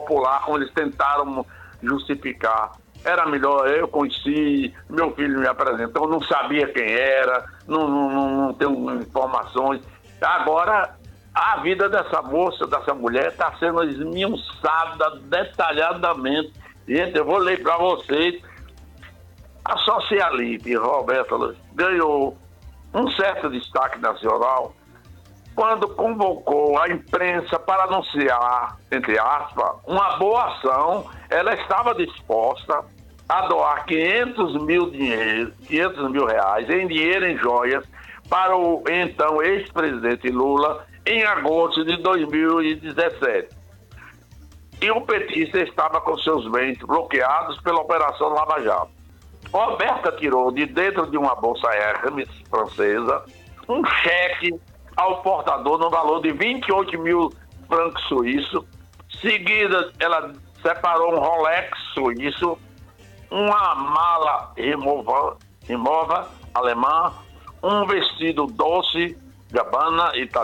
popular, como eles tentaram justificar. Era melhor, eu conheci, meu filho me apresentou, não sabia quem era, não tenho informações. Agora, a vida dessa moça, dessa mulher, está sendo esmiuçada detalhadamente. Gente, eu vou ler para vocês. A Socialite, Roberta, ganhou um certo destaque nacional quando convocou a imprensa para anunciar, entre aspas, uma boa ação. Ela estava disposta a doar 500 mil reais em dinheiro em joias para o então ex-presidente Lula em agosto de 2017. E o petista estava com seus bens bloqueados pela Operação Lava Jato. Roberta tirou de dentro de uma bolsa Hermes francesa um cheque ao portador no valor de 28 mil francos suíços. Seguida, ela separou um Rolex suíço, uma mala imóvel alemã, um vestido Dolce Gabbana italiano,